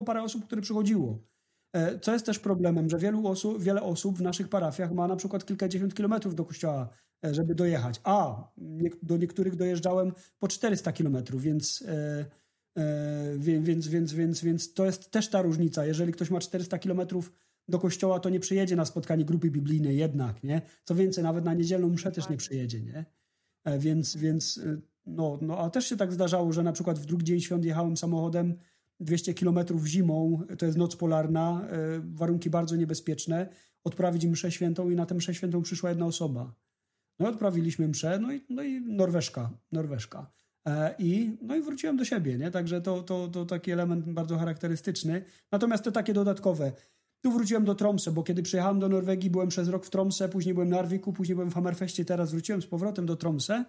parę osób, które przychodziło. Co jest też problemem, że wiele osób w naszych parafiach ma na przykład kilkadziesiąt kilometrów do kościoła, żeby dojechać. Do niektórych dojeżdżałem po 400 kilometrów, więc to jest też ta różnica. Jeżeli ktoś ma 400 kilometrów do kościoła, to nie przyjedzie na spotkanie grupy biblijnej jednak, nie? Co więcej, nawet na niedzielną mszę też nie przyjedzie, nie? A też się tak zdarzało, że na przykład w drugi dzień świąt jechałem samochodem 200 kilometrów zimą, to jest noc polarna, warunki bardzo niebezpieczne, odprawić mszę świętą i na tę mszę świętą przyszła jedna osoba. No i odprawiliśmy mszę, no i Norweżka. I wróciłem do siebie, nie? Także to taki element bardzo charakterystyczny. Natomiast te takie dodatkowe. Tu wróciłem do Tromsø, bo kiedy przyjechałem do Norwegii, byłem przez rok w Tromsø, później byłem na Narviku, później byłem w Hammerfestie, teraz wróciłem z powrotem do Tromsø.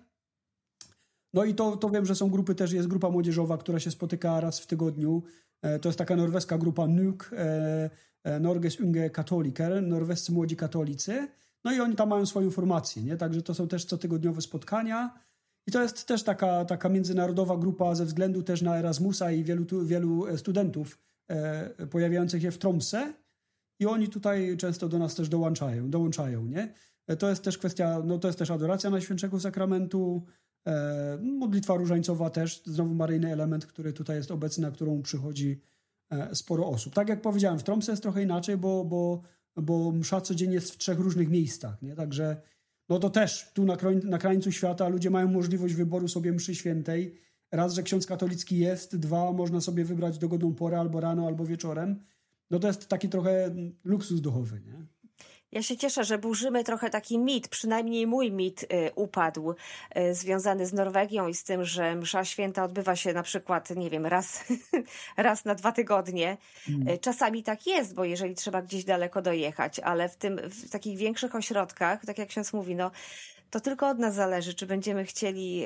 No i to wiem, że są grupy też, jest grupa młodzieżowa, która się spotyka raz w tygodniu. To jest taka norweska grupa NUK, Norges Unge Katoliker, norwescy młodzi katolicy. No i oni tam mają swoją formację, nie? Także to są też cotygodniowe spotkania. I to jest też taka międzynarodowa grupa ze względu też na Erasmusa i wielu studentów pojawiających się w Tromsø. I oni tutaj często do nas też dołączają, nie? To jest też kwestia, to jest też adoracja Najświętszego Sakramentu, modlitwa różańcowa też, znowu maryjny element, który tutaj jest obecny, na którą przychodzi sporo osób. Tak jak powiedziałem, w Tromsø jest trochę inaczej, bo msza codziennie jest w 3 różnych miejscach, nie? Także to też tu na krańcu świata ludzie mają możliwość wyboru sobie mszy świętej. Raz, że ksiądz katolicki jest, 2, można sobie wybrać dogodną porę albo rano, albo wieczorem. To jest taki trochę luksus duchowy, nie? Ja się cieszę, że burzymy trochę taki mit, przynajmniej mój mit upadł, związany z Norwegią i z tym, że msza święta odbywa się na przykład, nie wiem, raz na 2 tygodnie. Czasami tak jest, bo jeżeli trzeba gdzieś daleko dojechać, ale w takich większych ośrodkach, tak jak ksiądz mówi, to tylko od nas zależy, czy będziemy chcieli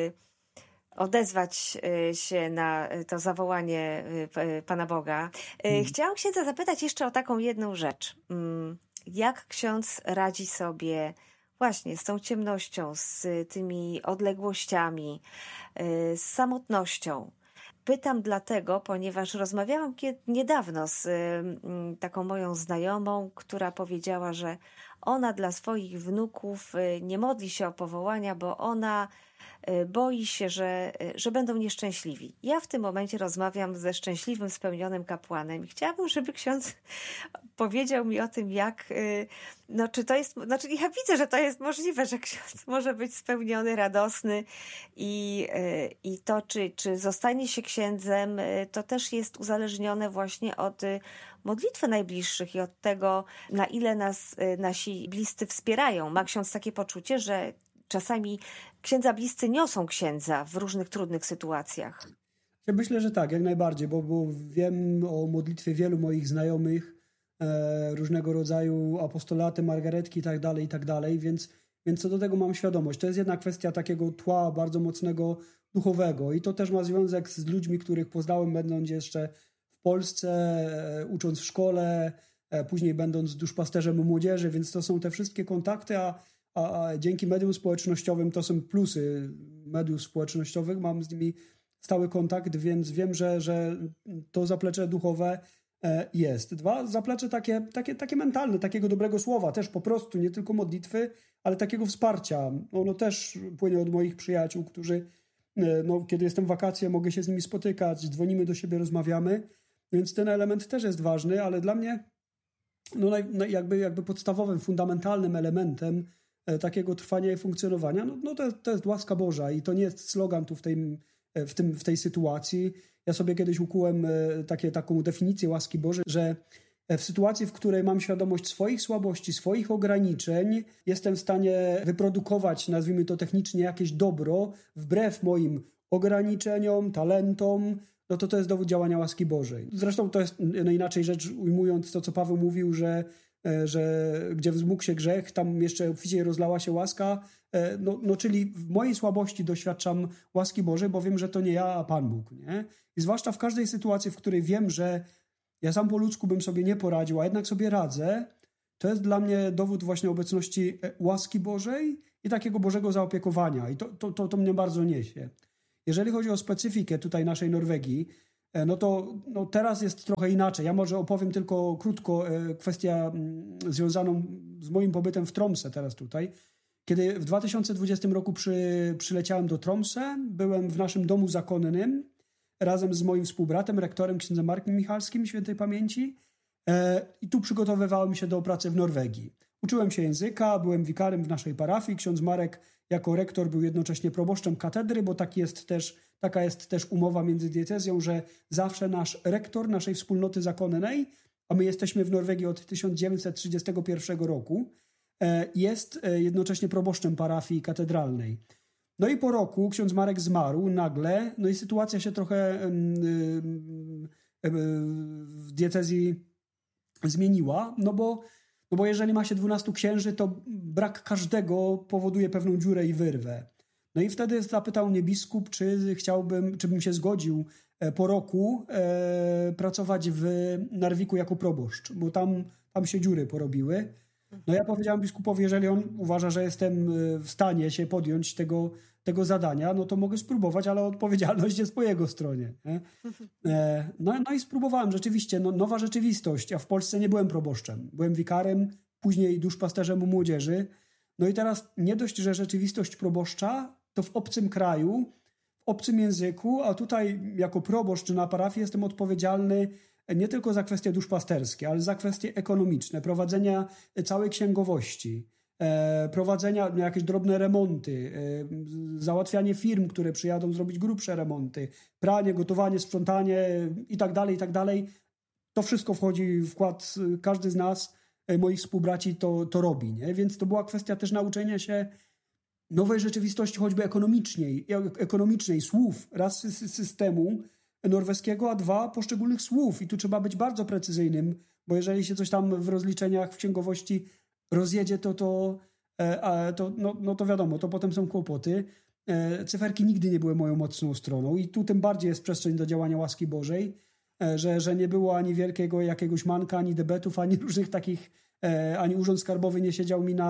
odezwać się na to zawołanie Pana Boga. Chciałam księdza zapytać jeszcze o taką jedną rzecz. Jak ksiądz radzi sobie właśnie z tą ciemnością, z tymi odległościami, z samotnością? Pytam dlatego, ponieważ rozmawiałam niedawno z taką moją znajomą, która powiedziała, że ona dla swoich wnuków nie modli się o powołania, bo ona boi się, że będą nieszczęśliwi. Ja w tym momencie rozmawiam ze szczęśliwym, spełnionym kapłanem i chciałabym, żeby ksiądz powiedział mi o tym, czy to jest, ja widzę, że to jest możliwe, że ksiądz może być spełniony, radosny i to, czy zostanie się księdzem, to też jest uzależnione właśnie od modlitwy najbliższych i od tego, na ile nas nasi bliscy wspierają. Ma ksiądz takie poczucie, że czasami księdza bliscy niosą księdza w różnych trudnych sytuacjach? Ja myślę, że tak, jak najbardziej, bo wiem o modlitwie wielu moich znajomych, różnego rodzaju apostolaty, margaretki i tak dalej, więc co do tego mam świadomość. To jest jedna kwestia takiego tła bardzo mocnego duchowego i to też ma związek z ludźmi, których poznałem będąc jeszcze w Polsce, ucząc w szkole, później będąc duszpasterzem młodzieży, więc to są te wszystkie kontakty, a dzięki mediom społecznościowym to są plusy mediów społecznościowych, mam z nimi stały kontakt, więc wiem, że to zaplecze duchowe jest. 2, zaplecze takie mentalne, takiego dobrego słowa, też po prostu, nie tylko modlitwy, ale takiego wsparcia. Ono też płynie od moich przyjaciół, którzy, kiedy jestem w wakacje, mogę się z nimi spotykać, dzwonimy do siebie, rozmawiamy, więc ten element też jest ważny, ale dla mnie jakby podstawowym, fundamentalnym elementem takiego trwania i funkcjonowania, to jest łaska Boża i to nie jest slogan tu w tej sytuacji. Ja sobie kiedyś ukułem taką definicję łaski Bożej, że w sytuacji, w której mam świadomość swoich słabości, swoich ograniczeń, jestem w stanie wyprodukować, nazwijmy to technicznie, jakieś dobro wbrew moim ograniczeniom, talentom, to jest dowód działania łaski Bożej. Zresztą to jest inaczej rzecz ujmując to, co Paweł mówił, że gdzie wzmógł się grzech, tam jeszcze obficie rozlała się łaska, czyli w mojej słabości doświadczam łaski Bożej, bo wiem, że to nie ja, a Pan Bóg, nie? I zwłaszcza w każdej sytuacji, w której wiem, że ja sam po ludzku bym sobie nie poradził, a jednak sobie radzę, to jest dla mnie dowód właśnie obecności łaski Bożej i takiego Bożego zaopiekowania i to mnie bardzo niesie. Jeżeli chodzi o specyfikę tutaj naszej Norwegii, no to teraz jest trochę inaczej. Ja może opowiem tylko krótko kwestię związaną z moim pobytem w Tromsø teraz tutaj. Kiedy w 2020 roku przyleciałem do Tromsø, byłem w naszym domu zakonnym razem z moim współbratem, rektorem księdzem Markiem Michalskim, świętej pamięci. I tu przygotowywałem się do pracy w Norwegii. Uczyłem się języka, byłem wikarym w naszej parafii. Ksiądz Marek jako rektor był jednocześnie proboszczem katedry, bo taka jest też umowa między diecezją, że zawsze nasz rektor naszej wspólnoty zakonnej, a my jesteśmy w Norwegii od 1931 roku, jest jednocześnie proboszczem parafii katedralnej. No i po roku ksiądz Marek zmarł nagle, no i sytuacja się trochę w diecezji zmieniła, no bo jeżeli ma się 12 księży, to brak każdego powoduje pewną dziurę i wyrwę. No i wtedy zapytał mnie biskup, czy bym się zgodził po roku pracować w Narviku jako proboszcz, bo tam się dziury porobiły. No ja powiedziałem biskupowi, jeżeli on uważa, że jestem w stanie się podjąć tego zadania, no to mogę spróbować, ale odpowiedzialność jest po jego stronie. Nie? No i spróbowałem rzeczywiście, nowa rzeczywistość. Ja w Polsce nie byłem proboszczem. Byłem wikarem, później duszpasterzem u młodzieży. No i teraz nie dość, że rzeczywistość proboszcza to w obcym kraju, w obcym języku, a tutaj jako proboszcz na parafii jestem odpowiedzialny nie tylko za kwestie duszpasterskie, ale za kwestie ekonomiczne, prowadzenia całej księgowości, prowadzenia jakieś drobne remonty, załatwianie firm, które przyjadą zrobić grubsze remonty, pranie, gotowanie, sprzątanie i tak dalej. To wszystko wchodzi w wkład, każdy z nas, moich współbraci to robi. Nie? Więc to była kwestia też nauczenia się nowej rzeczywistości, choćby ekonomicznej słów, raz systemu norweskiego, a dwa poszczególnych słów. I tu trzeba być bardzo precyzyjnym, bo jeżeli się coś tam w rozliczeniach, w księgowości rozjedzie, to wiadomo, to potem są kłopoty. Cyferki nigdy nie były moją mocną stroną i tu tym bardziej jest przestrzeń do działania łaski Bożej, że nie było ani wielkiego jakiegoś manka, ani debetów, ani różnych takich, ani urząd skarbowy nie siedział mi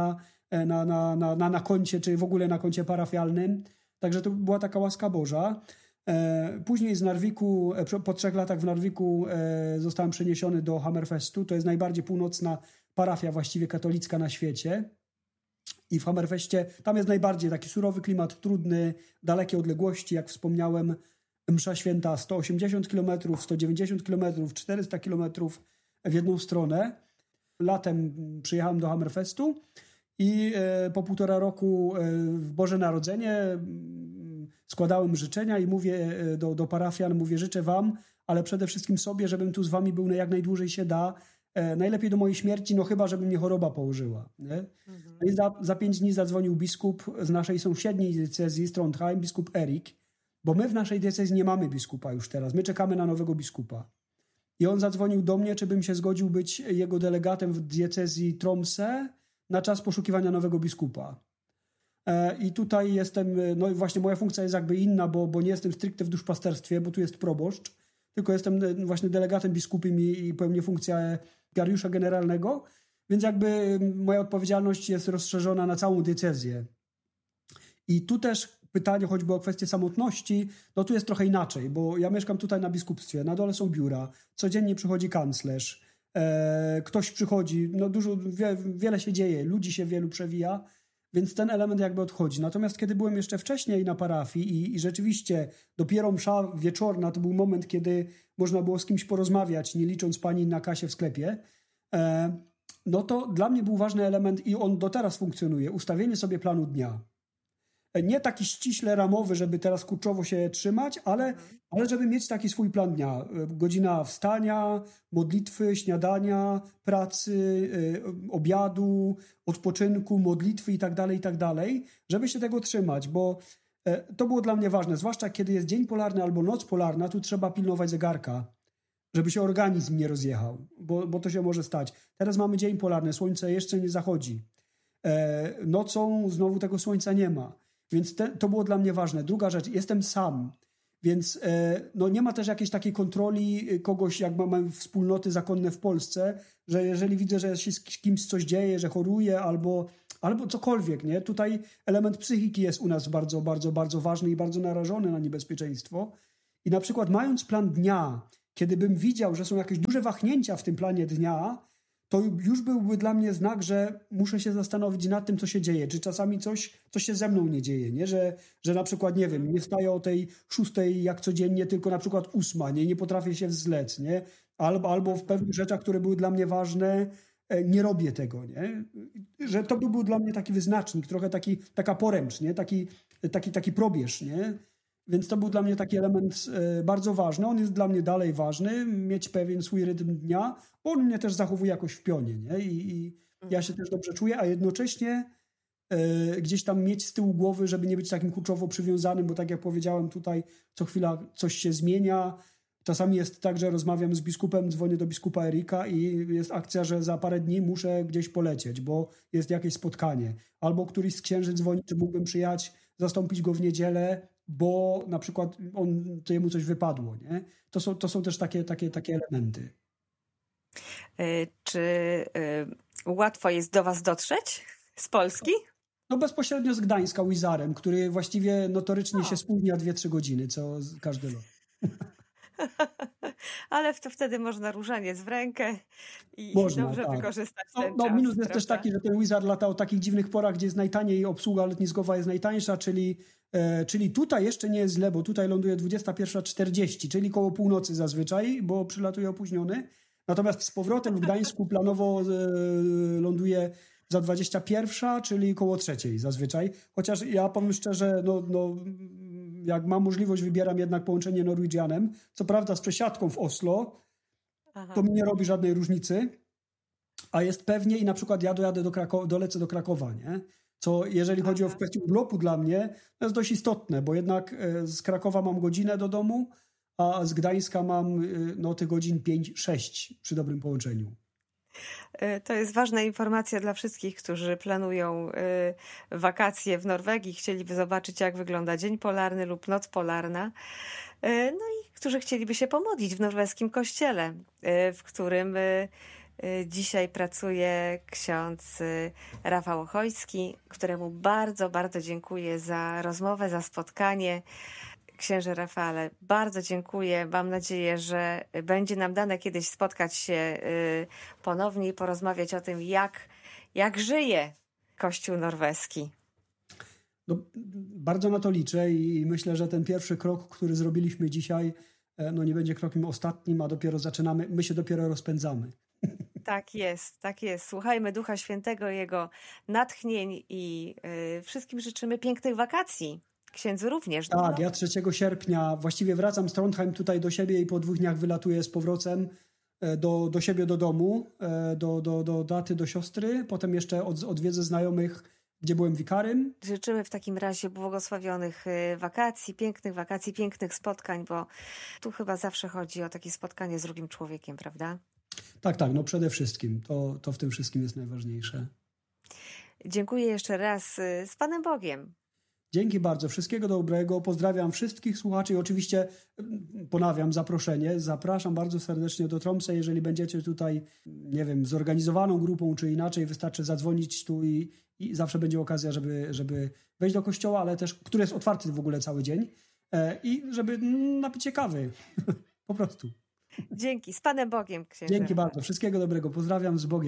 na koncie, czy w ogóle na koncie parafialnym. Także to była taka łaska Boża. Później z Narviku, po 3 latach w Narviku zostałem przeniesiony do Hammerfestu. To jest najbardziej północna parafia właściwie katolicka na świecie. I w Hammerfestie tam jest najbardziej taki surowy klimat, trudny, dalekie odległości. Jak wspomniałem, msza święta 180 km, 190 km, 400 km w jedną stronę. Latem przyjechałem do Hammerfestu i po 1,5 roku w Boże Narodzenie składałem życzenia i mówię do parafian, mówię, życzę wam, ale przede wszystkim sobie, żebym tu z wami był jak najdłużej się da, najlepiej do mojej śmierci, no chyba, żeby mnie choroba położyła. Nie? No i za 5 dni zadzwonił biskup z naszej sąsiedniej diecezji, z Trondheim, biskup Erik, bo my w naszej diecezji nie mamy biskupa już teraz, my czekamy na nowego biskupa. I on zadzwonił do mnie, czy bym się zgodził być jego delegatem w diecezji Tromsø na czas poszukiwania nowego biskupa. I tutaj jestem, no i właśnie moja funkcja jest jakby inna, bo nie jestem stricte w duszpasterstwie, bo tu jest proboszcz, tylko jestem właśnie delegatem biskupim i pełnię funkcję gariusza generalnego, więc jakby moja odpowiedzialność jest rozszerzona na całą diecezję. I tu też pytanie choćby o kwestię samotności, no tu jest trochę inaczej, bo ja mieszkam tutaj na biskupstwie, na dole są biura, codziennie przychodzi kanclerz, ktoś przychodzi, no wiele się dzieje, ludzi się wielu przewija, więc ten element jakby odchodzi. Natomiast kiedy byłem jeszcze wcześniej na parafii i rzeczywiście dopiero msza wieczorna to był moment, kiedy można było z kimś porozmawiać, nie licząc pani na kasie w sklepie, no to dla mnie był ważny element i on do teraz funkcjonuje, ustawienie sobie planu dnia. Nie taki ściśle ramowy, żeby teraz kurczowo się trzymać, ale żeby mieć taki swój plan dnia. Godzina wstania, modlitwy, śniadania, pracy, obiadu, odpoczynku, modlitwy i tak dalej, żeby się tego trzymać, bo to było dla mnie ważne, zwłaszcza kiedy jest dzień polarny albo noc polarna, tu trzeba pilnować zegarka, żeby się organizm nie rozjechał, bo to się może stać. Teraz mamy dzień polarny, słońce jeszcze nie zachodzi. Nocą znowu tego słońca nie ma. Więc to było dla mnie ważne. Druga rzecz, jestem sam, więc no nie ma też jakiejś takiej kontroli kogoś, jak mamy wspólnoty zakonne w Polsce, że jeżeli widzę, że się z kimś coś dzieje, że choruje albo cokolwiek, nie? Tutaj element psychiki jest u nas bardzo, bardzo, bardzo ważny i bardzo narażony na niebezpieczeństwo. I na przykład mając plan dnia, kiedy bym widział, że są jakieś duże wahnięcia w tym planie dnia, to już byłby dla mnie znak, że muszę się zastanowić nad tym, co się dzieje. Czy czasami coś się ze mną nie dzieje, nie? Że na przykład, nie wiem, nie wstaję o tej 6 jak codziennie, tylko na przykład 8, nie potrafię się wzlec, nie? Albo w pewnych rzeczach, które były dla mnie ważne, nie robię tego, nie? Że to by był dla mnie taki wyznacznik, trochę taka poręcz, nie? Taki probierz, nie? Więc to był dla mnie taki element bardzo ważny. On jest dla mnie dalej ważny, mieć pewien swój rytm dnia, bo on mnie też zachowuje jakoś w pionie, nie? I ja się też dobrze czuję, a jednocześnie gdzieś tam mieć z tyłu głowy, żeby nie być takim kurczowo przywiązanym, bo tak jak powiedziałem tutaj, co chwila coś się zmienia. Czasami jest tak, że rozmawiam z biskupem, dzwonię do biskupa Erika i jest akcja, że za parę dni muszę gdzieś polecieć, bo jest jakieś spotkanie. Albo któryś z księży dzwoni, czy mógłbym przyjechać, zastąpić go w niedzielę, bo na przykład jemu coś wypadło. Nie? To są też takie elementy. Czy łatwo jest do was dotrzeć z Polski? No bezpośrednio z Gdańska Wizarem, który właściwie notorycznie się spóźnia 2-3 godziny, co każdy rok. Ale to wtedy można różaniec w rękę i dobrze wykorzystać ten czas. Minus jest też taki, że ten Wizard lata o takich dziwnych porach, gdzie jest najtaniej, obsługa lotniskowa jest najtańsza, czyli tutaj jeszcze nie jest źle, bo tutaj ląduje 21:40, czyli koło północy zazwyczaj, bo przylatuje opóźniony. Natomiast z powrotem w Gdańsku planowo ląduje za 21, czyli koło 3 zazwyczaj. Chociaż ja powiem szczerze, jak mam możliwość, wybieram jednak połączenie Norwegianem. Co prawda z przesiadką w Oslo, to mi nie robi żadnej różnicy, a jest pewnie i na przykład ja dolecę do Krakowa, nie? Co jeżeli chodzi o kwestię urlopu dla mnie, to jest dość istotne, bo jednak z Krakowa mam godzinę do domu, a z Gdańska mam tych godzin 5-6 przy dobrym połączeniu. To jest ważna informacja dla wszystkich, którzy planują wakacje w Norwegii, chcieliby zobaczyć, jak wygląda dzień polarny lub noc polarna. No i którzy chcieliby się pomodlić w norweskim kościele, w którym dzisiaj pracuje ksiądz Rafał Ochojski, któremu bardzo, bardzo dziękuję za rozmowę, za spotkanie. Księże Rafale, bardzo dziękuję. Mam nadzieję, że będzie nam dane kiedyś spotkać się ponownie i porozmawiać o tym, jak żyje Kościół norweski. Bardzo na to liczę i myślę, że ten pierwszy krok, który zrobiliśmy dzisiaj, nie będzie krokiem ostatnim, a dopiero zaczynamy, my się dopiero rozpędzamy. Tak jest, tak jest. Słuchajmy Ducha Świętego, Jego natchnień i wszystkim życzymy pięknych wakacji. Księdzu również. Tak, ja 3 sierpnia właściwie wracam z Trondheim tutaj do siebie i po 2 dniach wylatuję z powrotem do siebie, do domu, do taty, do siostry. Potem jeszcze odwiedzę znajomych, gdzie byłem wikarym. Życzymy w takim razie błogosławionych wakacji, pięknych spotkań, bo tu chyba zawsze chodzi o takie spotkanie z drugim człowiekiem, prawda? Tak, przede wszystkim. To w tym wszystkim jest najważniejsze. Dziękuję jeszcze raz. Z Panem Bogiem. Dzięki bardzo. Wszystkiego dobrego. Pozdrawiam wszystkich słuchaczy i oczywiście ponawiam zaproszenie. Zapraszam bardzo serdecznie do Tromsø. Jeżeli będziecie tutaj, nie wiem, zorganizowaną grupą czy inaczej, wystarczy zadzwonić tu i zawsze będzie okazja, żeby wejść do kościoła, ale też, który jest otwarty w ogóle cały dzień i żeby napić się kawy. Po prostu. Dzięki. Z Panem Bogiem, księże. Dzięki bardzo. Wszystkiego dobrego. Pozdrawiam z Bogiem.